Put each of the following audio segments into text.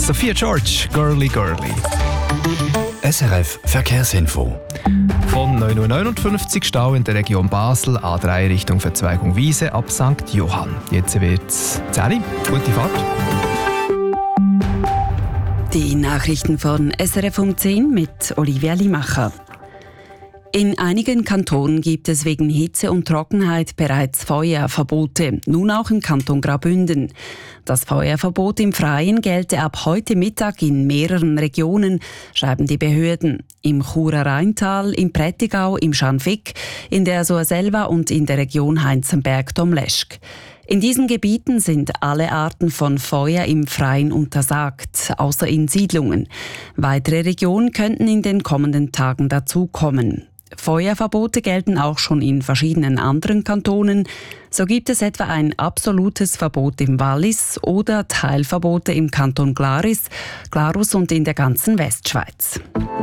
Sophia George, Girly Girly. SRF Verkehrsinfo. Von 9.59 Uhr Stau in der Region Basel, A3 Richtung Verzweigung Wiese ab St. Johann. Jetzt wird's 10. Gute Fahrt. Die Nachrichten von SRF um 10 mit Olivia Limacher. In einigen Kantonen gibt es wegen Hitze und Trockenheit bereits Feuerverbote, nun auch im Kanton Graubünden. Das Feuerverbot im Freien gelte ab heute Mittag in mehreren Regionen, schreiben die Behörden. Im Churer Rheintal, im Prättigau, im Scharnwig, in der Surselva und in der Region Heinzenberg-Domleschg. In diesen Gebieten sind alle Arten von Feuer im Freien untersagt, außer in Siedlungen. Weitere Regionen könnten in den kommenden Tagen dazukommen. Feuerverbote gelten auch schon in verschiedenen anderen Kantonen. So gibt es etwa ein absolutes Verbot im Wallis oder Teilverbote im Kanton Glarus und in der ganzen Westschweiz.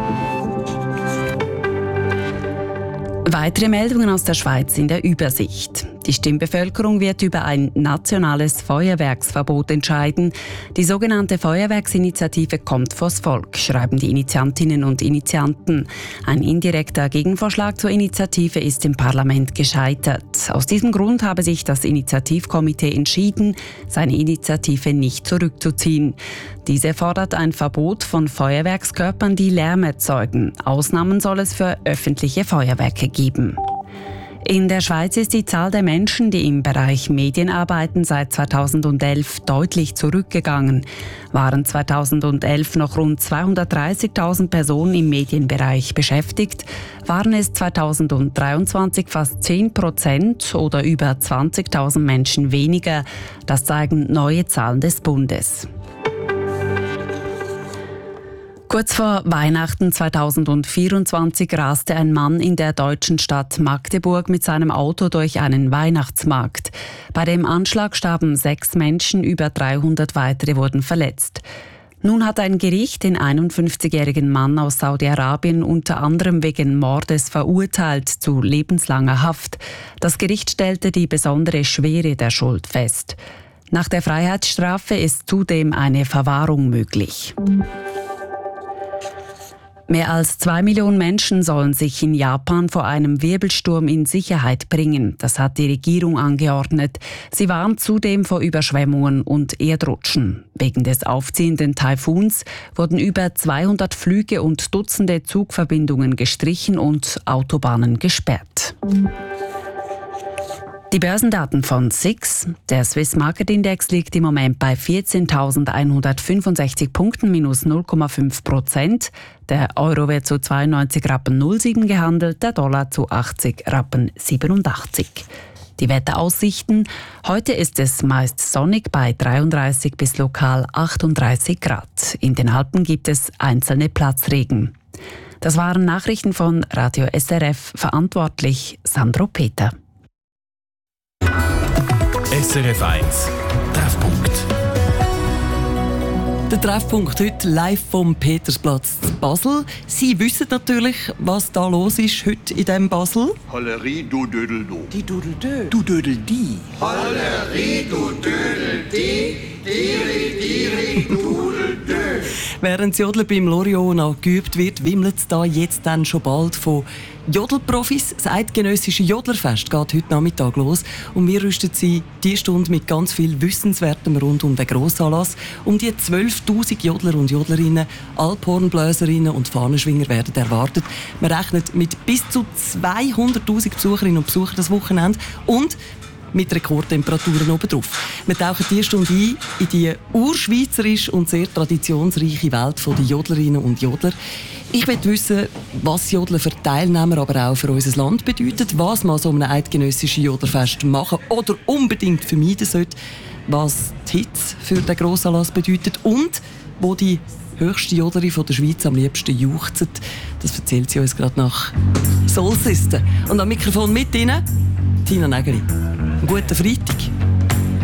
Weitere Meldungen aus der Schweiz in der Übersicht. Die Stimmbevölkerung wird über ein nationales Feuerwerksverbot entscheiden. Die sogenannte Feuerwerksinitiative kommt vors Volk, schreiben die Initiantinnen und Initianten. Ein indirekter Gegenvorschlag zur Initiative ist im Parlament gescheitert. Aus diesem Grund habe sich das Initiativkomitee entschieden, seine Initiative nicht zurückzuziehen. Diese fordert ein Verbot von Feuerwerkskörpern, die Lärm erzeugen. Ausnahmen soll es für öffentliche Feuerwerke geben. In der Schweiz ist die Zahl der Menschen, die im Bereich Medien arbeiten, seit 2011 deutlich zurückgegangen. Waren 2011 noch rund 230.000 Personen im Medienbereich beschäftigt, waren es 2023 fast 10% oder über 20.000 Menschen weniger. Das zeigen neue Zahlen des Bundes. Kurz vor Weihnachten 2024 raste ein Mann in der deutschen Stadt Magdeburg mit seinem Auto durch einen Weihnachtsmarkt. Bei dem Anschlag starben 6 Menschen, über 300 weitere wurden verletzt. Nun hat ein Gericht den 51-jährigen Mann aus Saudi-Arabien unter anderem wegen Mordes verurteilt zu lebenslanger Haft. Das Gericht stellte die besondere Schwere der Schuld fest. Nach der Freiheitsstrafe ist zudem eine Verwahrung möglich. Mehr als 2 Millionen Menschen sollen sich in Japan vor einem Wirbelsturm in Sicherheit bringen. Das hat die Regierung angeordnet. Sie warnt zudem vor Überschwemmungen und Erdrutschen. Wegen des aufziehenden Taifuns wurden über 200 Flüge und Dutzende Zugverbindungen gestrichen und Autobahnen gesperrt. Die Börsendaten von SIX. Der Swiss Market Index liegt im Moment bei 14.165 Punkten, minus 0,5%. Der Euro wird zu 92,07 Rappen gehandelt, der Dollar zu 80,87 Rappen. Die Wetteraussichten. Heute ist es meist sonnig bei 33 bis lokal 38 Grad. In den Alpen gibt es einzelne Platzregen. Das waren Nachrichten von Radio SRF, verantwortlich Sandro Peter. SRF 1 Treffpunkt. Der Treffpunkt heute live vom Petersplatz in Basel. Sie wissen natürlich, was da los ist heute in diesem Basel. Hollerie, du Dödel, du. Die Dödel, du Dödel, die. Hollerie, du Dödel, die. Diri, Dudel, dö. Während das Jodeln beim Loriot noch geübt wird, wimmelt es da jetzt dann schon bald von Jodelprofis. Das eidgenössische Jodlerfest geht heute Nachmittag los und wir rüsten Sie diese Stunde mit ganz viel Wissenswertem rund um den Grossanlass. Um die 12'000 Jodler und Jodlerinnen, Alphornbläserinnen und Fahnenschwinger werden erwartet. Man rechnet mit bis zu 200'000 Besucherinnen und Besuchern das Wochenende und mit Rekordtemperaturen obendrauf. Wir tauchen diese Stunde ein in die urschweizerische und sehr traditionsreiche Welt der Jodlerinnen und Jodler. Ich möchte wissen, was Jodeln für Teilnehmer, aber auch für unser Land bedeutet, was man so einem eidgenössischen Jodlerfest machen oder unbedingt vermeiden sollte, was die Hitze für den Grossanlass bedeutet und wo die höchste Jodlerin der Schweiz am liebsten juchzt. Das erzählt sie uns gerade nach Soul Sister. Und am Mikrofon mit Ihnen Tina Nägeli. Guten Freitag.